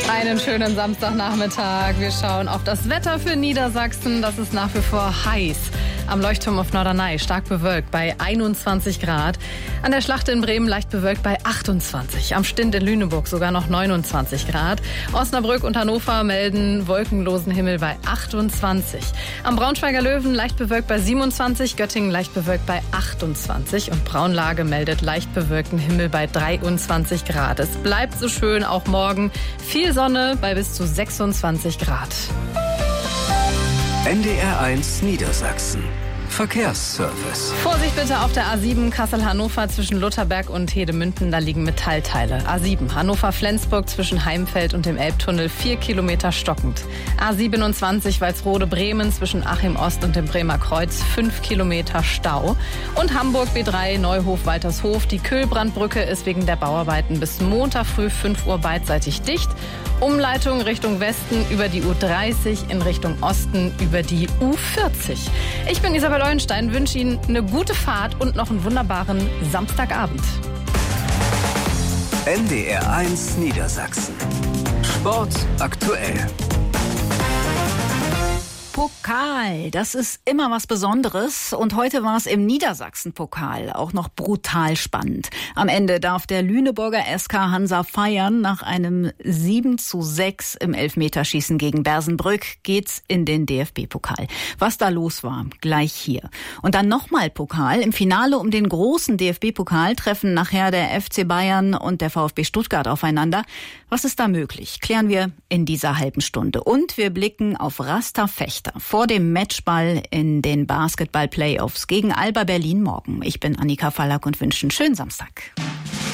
Einen schönen Samstagnachmittag. Wir schauen auf das Wetter für Niedersachsen. Das ist nach wie vor heiß. Am Leuchtturm auf Norderney stark bewölkt bei 21 Grad. An der Schlacht in Bremen leicht bewölkt bei 28. Am Stint in Lüneburg sogar noch 29 Grad. Osnabrück und Hannover melden wolkenlosen Himmel bei 28. Am Braunschweiger Löwen leicht bewölkt bei 27. Göttingen leicht bewölkt bei 28. Und Braunlage meldet leicht bewölkten Himmel bei 23 Grad. Es bleibt so schön auch morgen. Viel Sonne bei bis zu 26 Grad. NDR1 Niedersachsen. Verkehrsservice. Vorsicht bitte auf der A7 Kassel-Hannover zwischen Lutherberg und Hedemünden, da liegen Metallteile. A7 Hannover-Flensburg zwischen Heimfeld und dem Elbtunnel 4 Kilometer stockend. A27 Walsrode-Bremen zwischen Achim-Ost und dem Bremer Kreuz 5 Kilometer Stau. Und Hamburg B3 Neuhof-Waltershof. Die Köhlbrandbrücke ist wegen der Bauarbeiten bis Montag früh 5 Uhr beidseitig dicht. Umleitung Richtung Westen über die U30, in Richtung Osten über die U40. Ich bin Isabel Leuenstein, wünsche Ihnen eine gute Fahrt und noch einen wunderbaren Samstagabend. NDR1 Niedersachsen. Sport aktuell. Pokal, das ist immer was Besonderes und heute war es im Niedersachsen-Pokal auch noch brutal spannend. Am Ende darf der Lüneburger SK Hansa feiern. Nach einem 7:6 im Elfmeterschießen gegen Bersenbrück geht's in den DFB-Pokal. Was da los war, gleich hier. Und dann nochmal Pokal. Im Finale um den großen DFB-Pokal treffen nachher der FC Bayern und der VfB Stuttgart aufeinander. Was ist da möglich? Klären wir in dieser halben Stunde. Und wir blicken auf Rasta Fechter vor dem Matchball in den Basketball-Playoffs gegen Alba Berlin morgen. Ich bin Annika Fallack und wünsche einen schönen Samstag.